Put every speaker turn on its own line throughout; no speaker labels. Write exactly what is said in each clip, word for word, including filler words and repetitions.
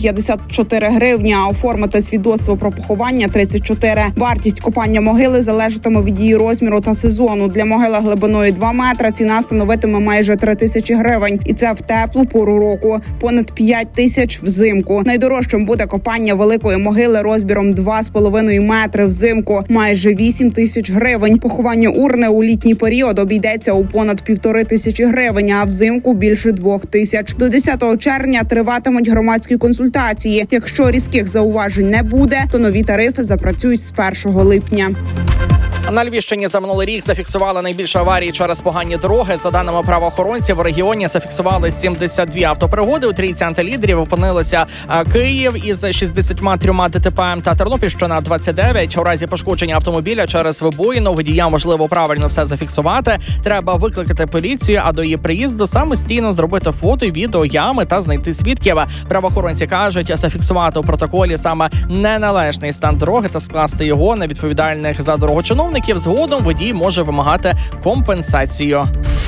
п'ятдесят чотири гривні, а оформити свідоцтво про поховання – тридцять чотири. Вартість копання могили залежатиме від її розміру та сезону. Для могили глибиною два метри ціна становитиме майже три тисячі гривень. І це в теплу пору року. Понад п'ять тисяч взимку. Найдорожчим буде копання великої могили розміром два з половиною метри взимку. Майже вісім тисяч гривень. Поховання урни у літній період обійдеться у понад півтори тисячі гривень, а взимку більше двох тисяч. До десятого червня триватимуть громадські консультації. Якщо різких зауважень не буде, то нові тарифи запрацюють з першого липня.
На Львівщині за минулий рік зафіксували найбільше аварій через погані дороги. За даними правоохоронців, в регіоні зафіксували сімдесят дві автопригоди. У трійці антилідерів опинилися Київ із шістдесят три ДТП та Тернопільщина двадцять дев'ять. У разі пошкодження автомобіля через вибоїну водіям важливо правильно все зафіксувати. Треба викликати поліцію, а до її приїзду самостійно зробити фото і відео ями та знайти свідків. Правоохоронці кажуть, зафіксувати у протоколі саме неналежний стан дороги та скласти його на відповідальних за дорогу чиновників. Згодом водій може вимагати компенсацію.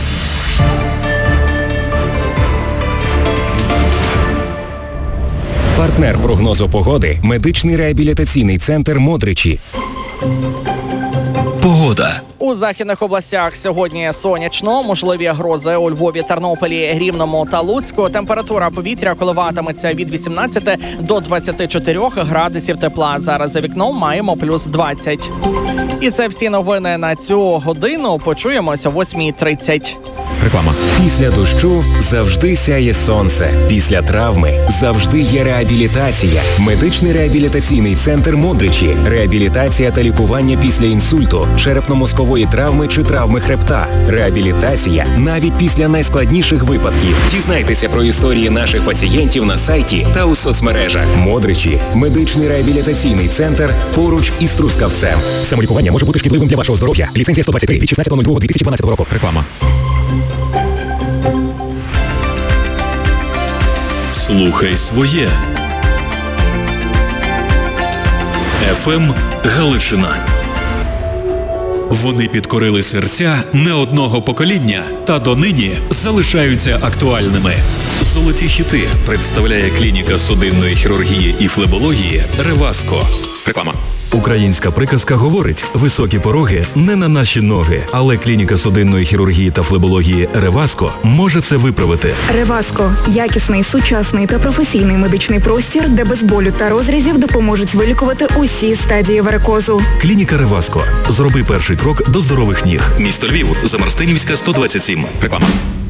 Партнер прогнозу погоди – медичний реабілітаційний центр «Модричі». Погода.
У західних областях сьогодні сонячно, можливі грози у Львові, Тернополі, Рівному та Луцьку. Температура повітря коливатиметься від вісімнадцяти до двадцяти чотирьох градусів тепла. Зараз за вікном маємо плюс двадцять. І це всі новини на цю годину. Почуємося о восьмій тридцять.
Реклама. Після дощу завжди сяє сонце. Після травми завжди є реабілітація. Медичний реабілітаційний центр «Модричі». Реабілітація та лікування після інсульту, черепно-мозкової травми чи травми хребта. Реабілітація навіть після найскладніших випадків. Дізнайтеся про історії наших пацієнтів на сайті та у соцмережах. «Модричі» – медичний реабілітаційний центр поруч із Трускавцем. Самолікування може бути шкідливим для вашого здоров'я. Ліцензія сто двадцять три від шістнадцятого лютого дві тисячі дванадцятого року. Реклама.
Слухай своє. еф ем Галичина. Вони підкорили серця не одного покоління та донині залишаються актуальними. Золоті хіти представляє клініка судинної хірургії і флебології «Реваско». Реклама.
Українська приказка говорить: високі пороги не на наші ноги, але клініка судинної хірургії та флебології «Реваско» може це виправити.
«Реваско» – якісний, сучасний та професійний медичний простір, де без болю та розрізів допоможуть вилікувати усі стадії варикозу.
Клініка «Реваско». Зроби перший крок до здорових ніг.
Місто Львів, Замарстинівська, сто двадцять сім. Реклама.